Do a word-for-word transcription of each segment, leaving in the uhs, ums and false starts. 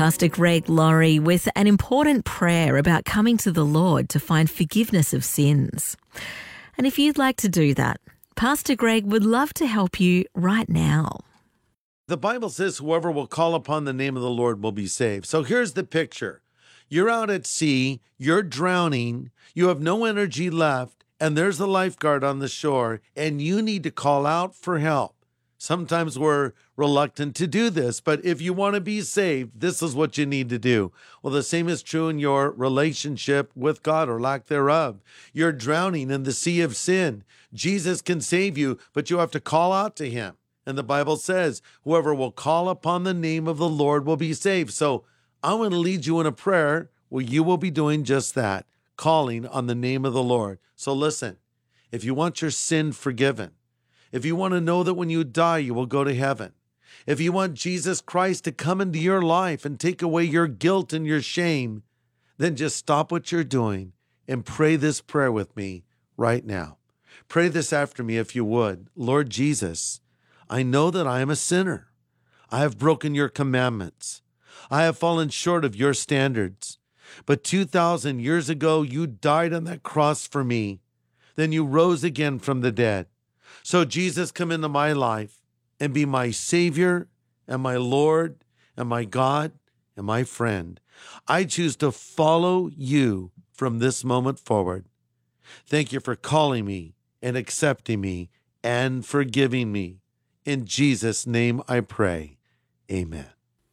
Pastor Greg Laurie with an important prayer about coming to the Lord to find forgiveness of sins. And if you'd like to do that, Pastor Greg would love to help you right now. The Bible says whoever will call upon the name of the Lord will be saved. So here's the picture. You're out at sea, you're drowning, you have no energy left, and there's a lifeguard on the shore, and you need to call out for help. Sometimes we're reluctant to do this, but if you want to be saved, this is what you need to do. Well, the same is true in your relationship with God or lack thereof. You're drowning in the sea of sin. Jesus can save you, but you have to call out to him. And the Bible says, whoever will call upon the name of the Lord will be saved. So I want to lead you in a prayer where you will be doing just that, calling on the name of the Lord. So listen, if you want your sin forgiven, if you want to know that when you die, you will go to heaven, if you want Jesus Christ to come into your life and take away your guilt and your shame, then just stop what you're doing and pray this prayer with me right now. Pray this after me if you would. Lord Jesus, I know that I am a sinner. I have broken your commandments. I have fallen short of your standards. But two thousand years ago, you died on that cross for me. Then you rose again from the dead. So Jesus, come into my life and be my Savior and my Lord and my God and my friend. I choose to follow you from this moment forward. Thank you for calling me and accepting me and forgiving me. In Jesus' name I pray. Amen.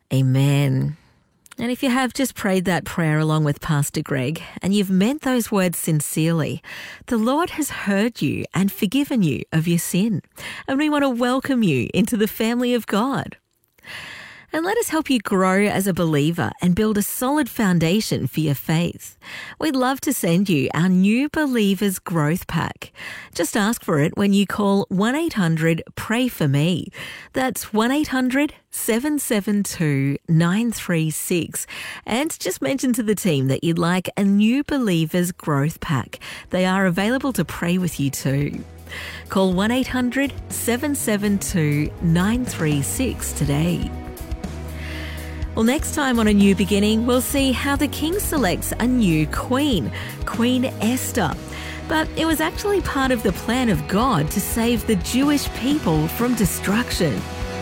Amen. And if you have just prayed that prayer along with Pastor Greg and you've meant those words sincerely, the Lord has heard you and forgiven you of your sin. And we want to welcome you into the family of God. And let us help you grow as a believer and build a solid foundation for your faith. We'd love to send you our New Believers Growth Pack. Just ask for it when you call one eight hundred pray for me. That's one eight hundred seven seven two nine three six. And just mention to the team that you'd like a New Believers Growth Pack. They are available to pray with you too. Call one eight hundred seven seven two nine three six today. Well, next time on A New Beginning, we'll see how the king selects a new queen, Queen Esther. But it was actually part of the plan of God to save the Jewish people from destruction.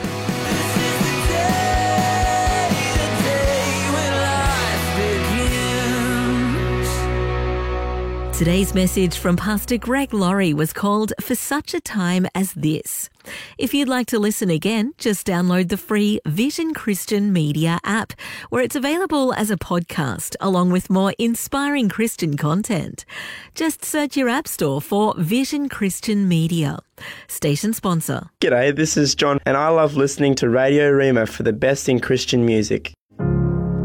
Today's message from Pastor Greg Laurie was called For Such a Time as This. If you'd like to listen again, just download the free Vision Christian Media app, where it's available as a podcast, along with more inspiring Christian content. Just search your app store for Vision Christian Media. Station sponsor. G'day, this is John, and I love listening to Radio Rima for the best in Christian music.